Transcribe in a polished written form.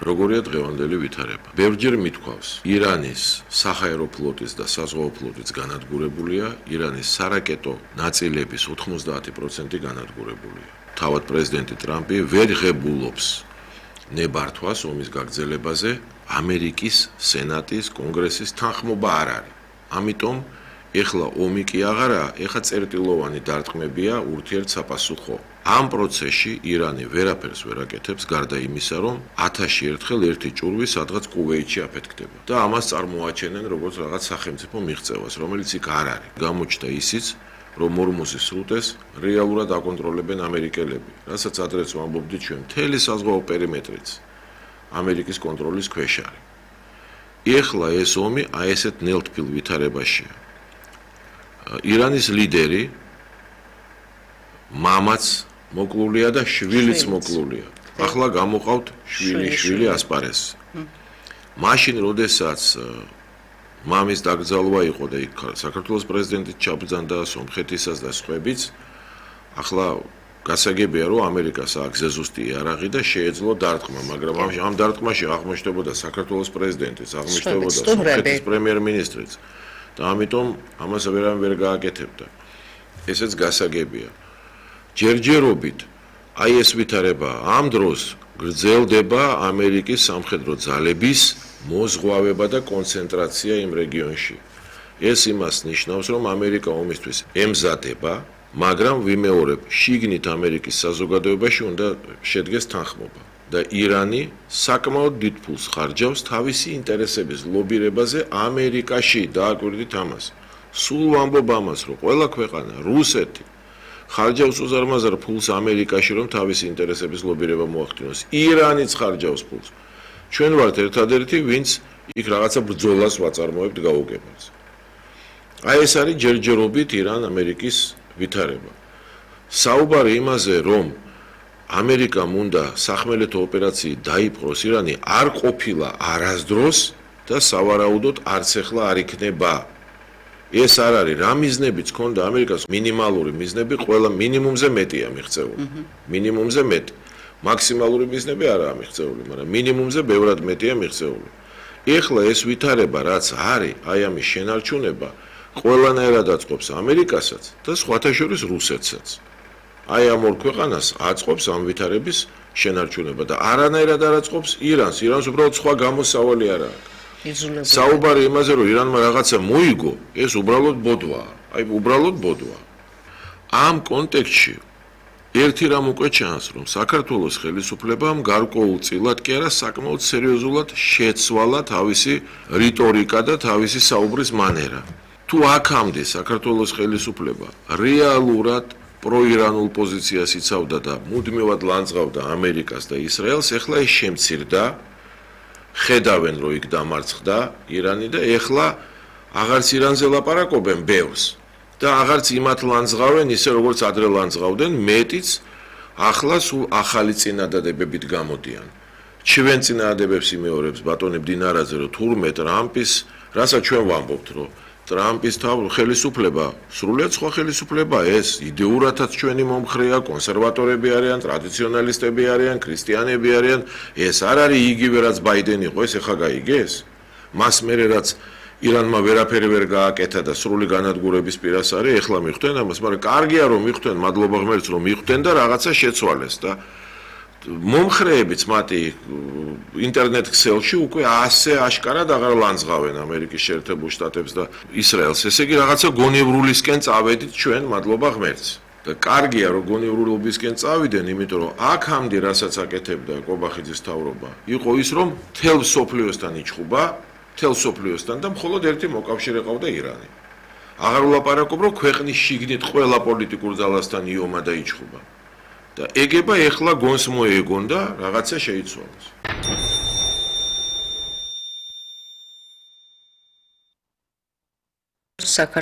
როგორია დღევანდელი ვითარება. ბევრჯერ მithქვავს, ირანის საჰაერო ფლოტის და საზღვაო ფლოტიც განადგურებულია, ირანის სარაკეტო ნაწილების 90% განადგურებულია. თავად პრეზიდენტი ტრამპი ვერ ღებულობს ნებართვას ომის გაგრძელებაზე, ამერიკის სენატის, კონგრესის თანხმობა არ არის. ამიტომ ეხლა ომი კი აღარაა, ეხლა წერტილოვანი დარტყმებია ურთიერთსაპასუხო. ამ პროცესში ირანი ვერაფერს ვერ აკეთებს, გარდა იმისა, რომ 1000-ში ერთხელ ერთი ჭურვი სადღაც კუვეითში აფეთქდება და ამას წარმოაჩენენ როგორც რაღაც სახელმწიფო მიღწევას, რომელიც იქ არ არის. გამოჩნდა ისიც, რომ ორმუზის სრუტეს რეალურად აკონტროლებენ ამერიკელები, რასაც ადრეც ვამბობდით ჩვენ, მთელი საზღვაო პერიმეტრიც ამერიკის კონტროლის ქვეშ არის. ეხლა ეს ომი აი ესეთ ნელთბილ ვითარებაშია. ირანის ლიდერი მამაც მოკლულია და შვილიც მოკლულია. ახლა გამოყავთ შვილი ასპარეზი. მაშინ როდესაც მამის დაკრძალვა იყო და იქ საქართველოს პრეზიდენტი ჩაბრძანდა, სომხეთისაც და სხვაებიც, ახლა გასაგებია, რომ ამერიკას აქვს ზუსტი იარაღი და შეეძლო დარტყმა, მაგრამ ამ დარტყმაში აღმოჩნდებოდა საქართველოს პრეზიდენტიც, აღმოჩნდებოდა სომხეთის პრემიერ-მინისტრიც და ამიტომ ამას ვერ გააკეთებდა. ესეც გასაგებია. ჯერჯერობით აი ეს ვითარება ამ დროს გრძელდება ამერიკის სამხედრო ძალების მოზღვავება და კონცენტრაცია იმ რეგიონში. ეს იმას ნიშნავს, რომ ამერიკა ომისთვის ემზადება, მაგრამ ვიმეორებ, შიგნით ამერიკის საზოგადოებაში უნდა შედგეს თანხმობა და ირანი საკმაოდ დიდ ფულს ხარჯავს თავისი ინტერესების ლობირებაზე ამერიკაში. დააკვირდით ამას. სულ ვამბობ ამას, რომ ყველა ქვეყანა, რუსეთი ხარჯავს უზარმაზარ ფულს ამერიკაში, რომ თავისი ინტერესების ლობირება მოახდინოს. ირანიც ხარჯავს ფულს. ჩვენ ვართ ერთადერთი, ვინც იქ რაღაცა ბრძოლას ვაწარმოებთ გაუგებარს. აი ეს არის ჯერჯერობით ირან-ამერიკის ვითარება. საუბარი იმაზე, რომ ამერიკამ უნდა სახმელეთო ოპერაციით დაიპყროს ირანი, არ ყოფილა არასდროს და სავარაუდოდ არც ახლა არ იქნება. ეს არ არის რა მიზნებიც ქონდა ამერიკას, მინიმალური მიზნები ყველა მინიმუმზე მეტია მიღწეული. მინიმუმზე მეტი. მაქსიმალური მიზნები არაა მიღწეული, მაგრამ მინიმუმზე ბევრად მეტია მიღწეული. ეხლა ეს ვითარება რაც არის, აი ამის შენარჩუნება ყველანაირად აწყობს ამერიკასაც და სხვათა შორის რუსეთსაც. აი ამ ორ ქვეყანას აწყობს ამ ვითარების შენარჩუნება და არანაირად არ აწყობს ირანს. ირანს უბრალოდ სხვა გამოსავალი არ აქვს. საუბარი იმაზე, რომ ირანმა რაღაცა მოიგო, ეს უბრალოდ ბოდვაა. აი უბრალოდ ბოდვაა. ამ კონტექსტში ერთი რამ უკვე ჩანს, რომ საქართველოს ხელისუფლებამ გარკვეულწილად კი არა საკმაოდ სერიოზულად შეცვალა თავისი რიტორიკა და თავისი საუბრის მანერა. თუ აქამდე საქართველოს ხელისუფლება რეალურად პროირანულ პოზიციას იცავდა და მუდმივად ლანძღავდა ამერიკას და ისრაელს, ეხლა ეს შემცირდა, ხედავენ, რომ იქ დამარცხდა ირანი და ეხლა აღარც ირანზე ლაპარაკობენ ბევრს და აღარც იმათ ლანძღავენ ისე როგორც ადრე ლანძღავდნენ, მეტიც ახლა სულ ახალი წინადადებებით გამოდიან. ჩვენ წინადადებებს იმეორებს ბატონი მდინარაძე, რომ თურმე ტრამპის, რასაც ჩვენ ვამბობთ, რომ ტრამპის ხელისუფლება სრულიად სხვა ხელისუფლება, ეს იდეურათაც ჩვენი მომხრეა, კონსერვატორები არიან, ტრადიციონალისტები არიან, ქრისტიანები არიან, ეს არ არის იგივე რაც ბაიდენი იყო, ეს ეხა გაიგეს? მას მერე რაც ირანმა ვერაფერი ვერ გააკეთა და სრული განადგურების პირას არის, ეხლა მიხვდნენ ამას, მაგრამ კარგია რომ მიხვდნენ, მადლობა ღმერთს რომ მიხვდნენ და რაღაცა შეცვალეს და მომხრეებიც მათი ინტერნეტ ქსელში უკვე ასე აშკარად აღარ ლანძღავენ ამერიკის შეერთებულ შტატებს და ისრაელს. ესე იგი რაღაცა გონივრულისკენ წავედით ჩვენ, მადლობა ღმერთს. და კარგია რომ გონივრულობისკენ წავიდნენ, იმიტომ რომ აქამდე რასაც აკეთებდა კობახიძის თავრობა, იყო ის რომ მთელ სოფლიოსთან იჩხუბა, მთელ სოფლიოსთან და მხოლოდ ერთი მოკავშირე ყავდა ირანი. აღარ ვლაპარაკობ რომ ქვეყნის შიგნით ყველა პოლიტიკურ ძალასთან იომა და იჩხუბა. და ეგება ეხლა გონს მოეგონ და რაღაცა შეიცვალოს.